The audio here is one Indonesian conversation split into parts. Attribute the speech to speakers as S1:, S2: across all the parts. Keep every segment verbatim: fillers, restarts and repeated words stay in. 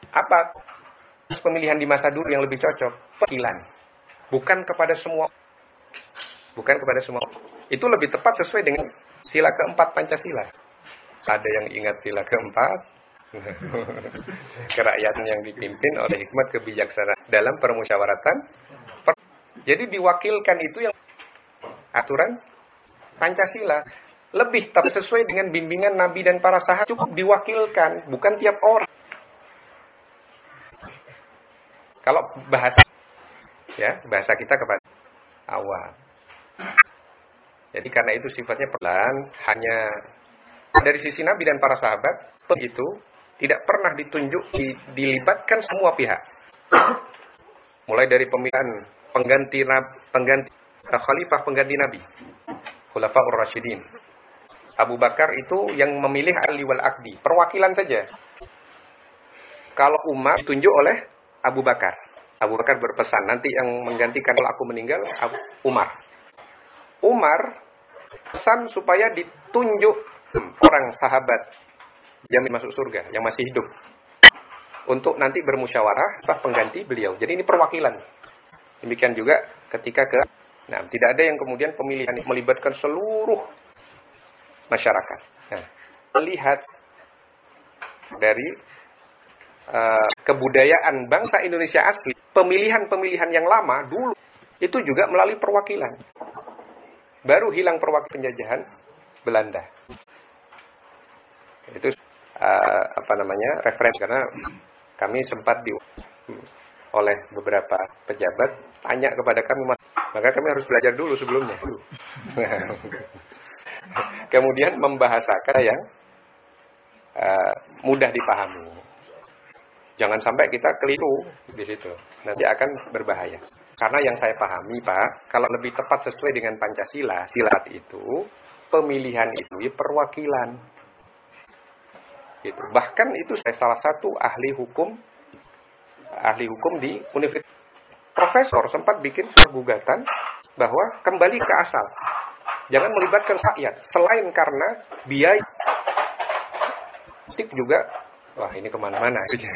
S1: Apa pemilihan di masa dulu yang lebih cocok? Perwakilan. Bukan kepada semua. Bukan kepada semua. Itu lebih tepat sesuai dengan sila keempat Pancasila. Ada yang ingat sila keempat. Kerakyatan yang dipimpin oleh hikmat kebijaksanaan dalam permusyawaratan. Jadi diwakilkan itu yang aturan Pancasila. Lebih tepat sesuai dengan bimbingan Nabi dan para sahabat, cukup diwakilkan, bukan tiap orang. Kalau bahasa ya, bahasa kita kepada awam. Jadi karena itu sifatnya pelan, hanya dari sisi Nabi dan para sahabat, itu tidak pernah ditunjuk di, dilibatkan semua pihak. Mulai dari pemilihan pengganti pengganti khalifah pengganti Nabi, Khulafaur Rasyidin. Abu Bakar itu yang memilih ahli wal aqdi, perwakilan saja. Kalau Umar ditunjuk oleh Abu Bakar. Abu Bakar berpesan, nanti yang menggantikan kalau aku meninggal, Abu Umar. Umar pesan supaya ditunjuk orang sahabat yang masuk surga, yang masih hidup, untuk nanti bermusyawarah apa pengganti beliau. Jadi ini perwakilan. Demikian juga ketika ke, nah tidak ada yang kemudian pemilihan melibatkan seluruh masyarakat. Nah, melihat dari uh, kebudayaan bangsa Indonesia asli, pemilihan-pemilihan yang lama dulu itu juga melalui perwakilan. Baru hilang perwakilan penjajahan Belanda. Itu uh, apa namanya referensi, karena kami sempat di oleh beberapa pejabat tanya kepada kami, maka kami harus belajar dulu sebelumnya. Kemudian membahasakan yang uh, mudah dipahami. Jangan sampai kita keliru di situ, nanti akan berbahaya. Karena yang saya pahami, Pak, kalau lebih tepat sesuai dengan Pancasila, silat itu pemilihan itu perwakilan. Gitu. Bahkan itu saya salah satu ahli hukum, ahli hukum di universitas. Profesor sempat bikin sebuah gugatan bahwa kembali ke asal. Jangan melibatkan rakyat. Selain karena biaya politik juga, wah ini kemana-mana.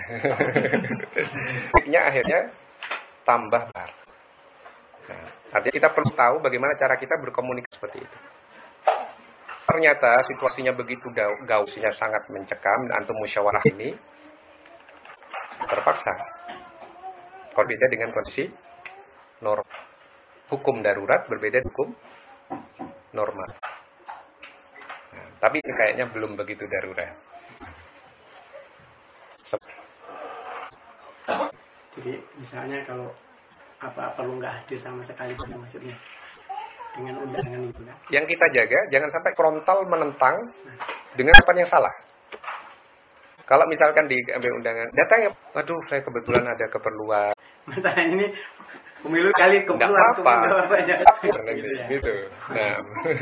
S1: Akhirnya akhirnya tambah bar. Nah, artinya kita perlu tahu bagaimana cara kita berkomunikasi seperti itu. Ternyata situasinya begitu gausnya sangat mencekam, dan antum musyawarah ini terpaksa. Berbeda dengan kondisi normal. Hukum darurat berbeda dengan hukum normal. Nah, tapi ini kayaknya belum begitu darurat.
S2: Jadi misalnya kalau apa perlu nggak hadir sama sekali, maksudnya dengan undangan itu kan?
S1: Yang kita jaga jangan sampai frontal menentang nah. dengan apa yang salah. Kalau misalkan diambil undangan, datang ya, waduh saya kebetulan ada keperluan.
S2: Masalahnya ini pemilu kali keperluan.
S1: Tidak apa-apa.
S2: Gitu,
S1: ya. Gitu. Nah,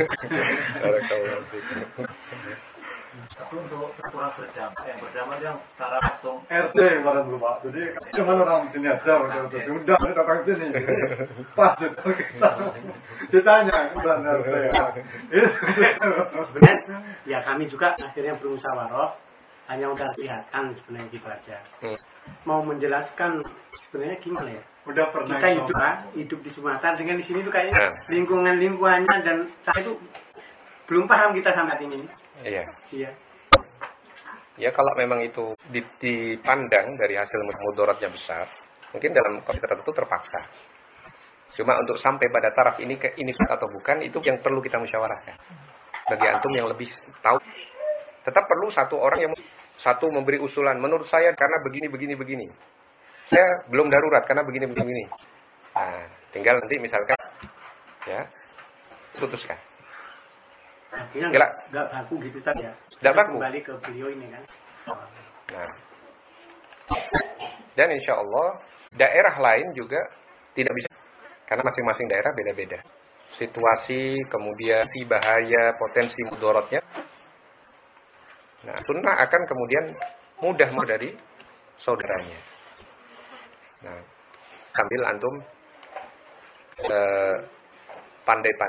S3: tapi untuk aturan berjamaah yang berjamaah yang secara langsung
S4: R T kemarin dulu Pak. Jadi cuma orang sini aja, udah udah datang sini. Pas kita ditanya bukan R T ya.
S2: Sebenarnya ya kami juga akhirnya bermusyawarah, hanya udah lihatkan sebenarnya gitu aja. Hmm. Mau menjelaskan sebenarnya gimana ya?
S4: Udah pernah
S2: kita hidup hidup di Sumatera dengan di sini tuh kayaknya lingkungan lingkungannya dan saya itu belum paham kita sampai ini.
S1: Iya.
S2: Iya.
S1: Ya kalau memang itu dipandang dari hasil mudaratnya besar, mungkin dalam kondisi tertentu terpaksa. Cuma untuk sampai pada taraf ini ke ini atau bukan, itu yang perlu kita musyawarahkan. Bagi antum yang lebih tahu, tetap perlu satu orang yang satu memberi usulan. Menurut saya karena begini begini begini. Saya belum darurat karena begini begini. Nah, tinggal nanti misalkan ya putuskan.
S2: Akhirnya nggak nggak baku gitu tadi ya.
S1: Nggak baku.
S2: Kembali ke beliau ini kan.
S1: Nah. Dan insya Allah daerah lain juga tidak bisa, karena masing-masing daerah beda-beda. Situasi, kemudian si bahaya, potensi mudaratnya. Nah, sunnah akan kemudian mudah dari saudaranya. Nah, sambil antum eh, pandai-pandai